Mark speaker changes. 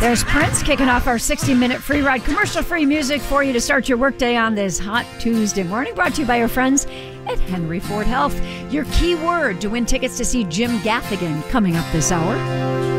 Speaker 1: There's Prince kicking off our 60-minute free ride, commercial-free music for you to start your workday on this hot Tuesday morning. Brought to you by our friends at Henry Ford Health. Your key word to win tickets to see Jim Gaffigan coming up this hour.